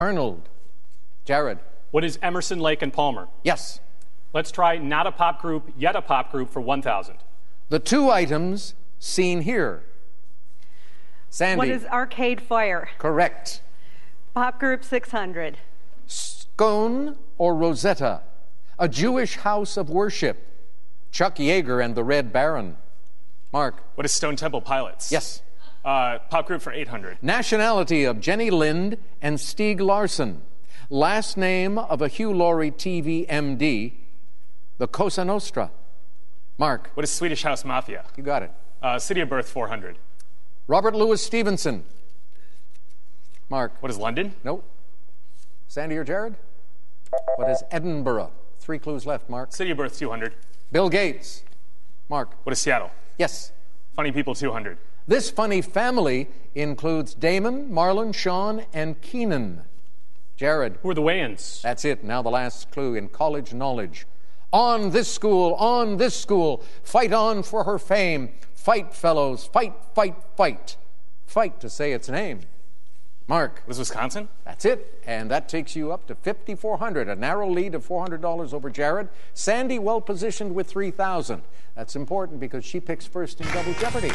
Arnold. Jared. What is Emerson, Lake, and Palmer? Yes. Let's try not a pop group, yet a pop group for 1,000. The two items seen here. Sandy. What is Arcade Fire? Correct. Pop group 600. Scone or Rosetta? A Jewish house of worship. Chuck Yeager and the Red Baron. Mark. What is Stone Temple Pilots? Yes. Pop group for 800. Nationality of Jenny Lind and Stieg Larsson. Last name of a Hugh Laurie TV MD. The Cosa Nostra. Mark. What is Swedish House Mafia? You got it. City of Birth 400. Robert Louis Stevenson. Mark. What is London? Nope. Sandy or Jared? What is Edinburgh? 3 clues left, Mark. City of Birth 200. Bill Gates. Mark. What is Seattle? Yes. Funny People 200. This funny family includes Damon, Marlon, Sean, and Keenan. Jared. Who are the Wayans? That's it. Now the last clue in college knowledge. On this school, fight on for her fame. Fight, fellows, fight, fight, fight. Fight to say its name. Mark. What is Wisconsin? That's it. And that takes you up to $5,400, a narrow lead of $400 over Jared. Sandy well positioned with $3,000. That's important because she picks first in Double Jeopardy.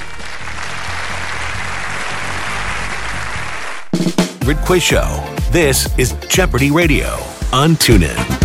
Quiz Show. This is Jeopardy Radio on TuneIn.